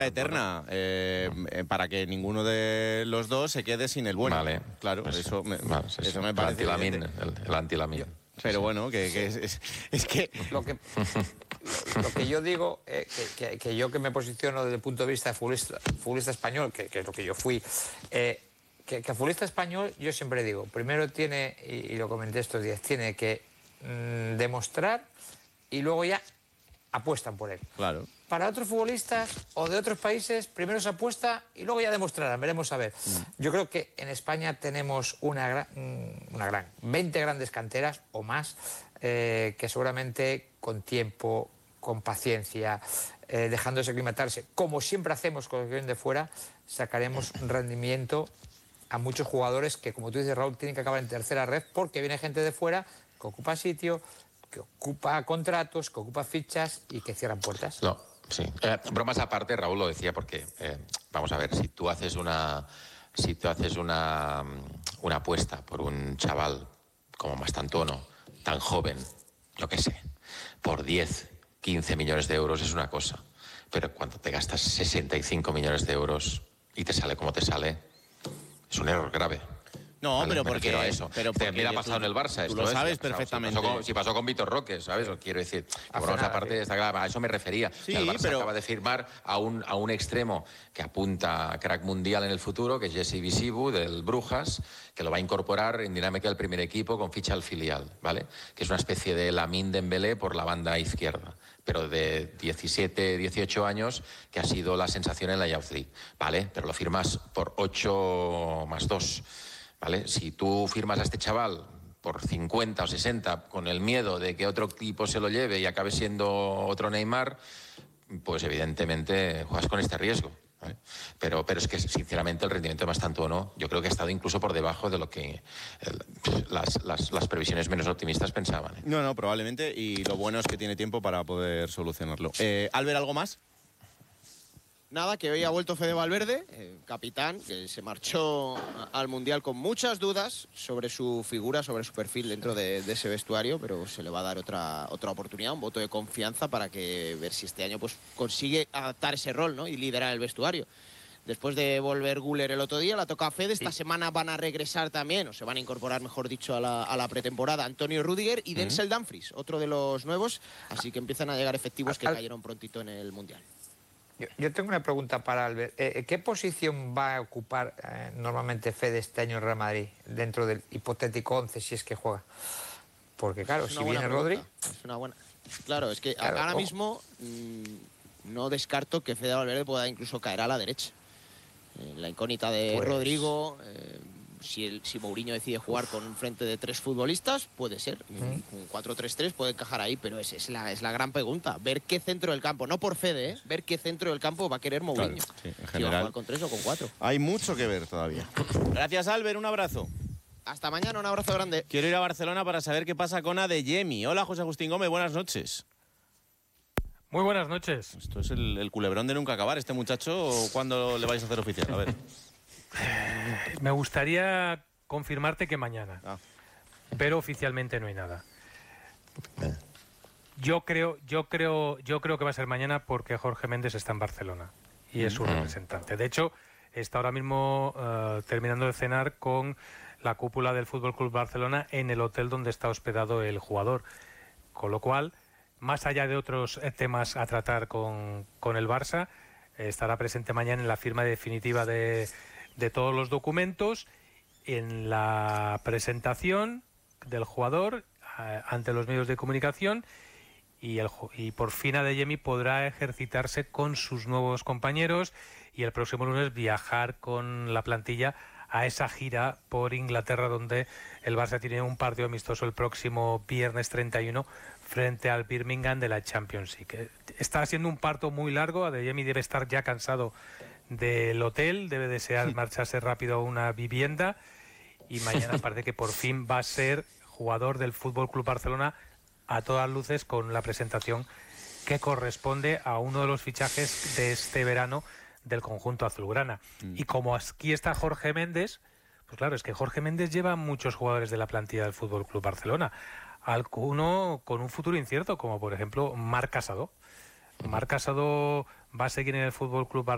eterna, para que ninguno de los dos se quede sin el bueno. Vale. Claro, Pues, eso me el parece antilamín, el antilamín. Pero bueno, que es que... Lo que yo digo, que yo que me posiciono desde el punto de vista de futbolista español, que es lo que yo fui, que futbolista español, yo siempre digo, primero tiene, y lo comenté estos días, tiene que demostrar y luego ya apuestan por él. Claro. Para otros futbolistas o de otros países, primero se apuesta y luego ya demostrarán, veremos a ver. Yo creo que en España tenemos una gran 20 grandes canteras o más, que seguramente con tiempo, con paciencia, dejándose aclimatarse, como siempre hacemos con los que vienen de fuera, sacaremos rendimiento a muchos jugadores que, como tú dices, Raúl, tienen que acabar en tercera red porque viene gente de fuera que ocupa sitio, que ocupa contratos, que ocupa fichas y que cierran puertas. No, sí. Bromas aparte, Raúl lo decía porque, vamos a ver, si tú haces una apuesta por un chaval como Mastantuono, tan joven, yo qué sé, por 10, 15 millones de euros es una cosa, pero cuando te gastas 65 millones de euros y te sale como te sale, es un error grave. No, ¿vale? pero Me porque... refiero a eso. Pero porque ha pasado en el Barça. Tú lo sabes perfectamente. Si pasó con Vitor Roque, ¿sabes? Lo quiero decir. Por esa parte está claro, a eso me refería. Sí, el Barça pero... acaba de firmar a un extremo que apunta a crack mundial en el futuro, que es Jesse Visibu, del Brujas, que lo va a incorporar en dinámica del primer equipo con ficha al filial, ¿vale? Que es una especie de Lamine Dembélé por la banda izquierda, pero de 17, 18 años, que ha sido la sensación en la Youth League, ¿vale? Pero lo firmas por 8 más 2. ¿Vale? Si tú firmas a este chaval por 50 o 60 con el miedo de que otro equipo se lo lleve y acabe siendo otro Neymar, pues evidentemente juegas con este riesgo, ¿vale? Pero es que sinceramente el rendimiento de Mastantuono yo creo que ha estado incluso por debajo de lo que las previsiones menos optimistas pensaban. No, probablemente, y lo bueno es que tiene tiempo para poder solucionarlo. Albert, ¿algo más? Nada, que hoy ha vuelto Fede Valverde, capitán, que se marchó al Mundial con muchas dudas sobre su figura, sobre su perfil dentro de ese vestuario, pero se le va a dar otra oportunidad, un voto de confianza para que ver si este año pues consigue adaptar ese rol, ¿no? Y liderar el vestuario. Después de volver Güler el otro día, la toca a Fede. Esta semana van a regresar también, o se van a incorporar, mejor dicho, a la pretemporada, Antonio Rüdiger y Denzel Dumfries, otro de los nuevos. Así que empiezan a llegar efectivos que cayeron prontito en el Mundial. Yo tengo una pregunta para Albert. ¿Qué posición va a ocupar normalmente Fede este año en Real Madrid dentro del hipotético 11 si es que juega? Porque claro, si viene Rodri... Es una buena... Claro, es que claro, ahora mismo no descarto que Fede Valverde pueda incluso caer a la derecha. La incógnita de Rodrigo... Si Mourinho decide jugar con un frente de 3 futbolistas, puede ser. Un 4-3-3 puede encajar ahí, pero es la gran pregunta. Ver qué centro del campo, no por Fede, ver qué centro del campo va a querer Mourinho. Claro, sí, en si general, va a jugar con 3 o con 4. Hay mucho que ver todavía. Gracias, Albert, un abrazo. Hasta mañana, un abrazo grande. Quiero ir a Barcelona para saber qué pasa con Adeyemi. Hola, José Agustín Gómez, buenas noches. Muy buenas noches. Esto es el culebrón de nunca acabar. Este muchacho, ¿cuándo le vais a hacer oficial? A ver. Me gustaría confirmarte que mañana, pero oficialmente no hay nada. Yo creo que va a ser mañana porque Jorge Méndez está en Barcelona y es su representante. De hecho, está ahora mismo terminando de cenar con la cúpula del Fútbol Club Barcelona en el hotel donde está hospedado el jugador. Con lo cual, más allá de otros temas a tratar con el Barça, estará presente mañana en la firma definitiva de todos los documentos, en la presentación del jugador ante los medios de comunicación y por fin Adeyemi podrá ejercitarse con sus nuevos compañeros y el próximo lunes viajar con la plantilla a esa gira por Inglaterra, donde el Barça tiene un partido amistoso el próximo viernes 31 frente al Birmingham de la Champions League. Está siendo un parto muy largo. Adeyemi debe estar ya cansado del hotel, debe desear marcharse rápido a una vivienda y mañana parece que por fin va a ser jugador del Fútbol Club Barcelona a todas luces, con la presentación que corresponde a uno de los fichajes de este verano del conjunto azulgrana. Y como aquí está Jorge Méndez, pues claro, es que Jorge Méndez lleva muchos jugadores de la plantilla del Fútbol Club Barcelona, alguno con un futuro incierto, como por ejemplo Marc Casado. Marc Casado va a seguir en el Fútbol Club Barcelona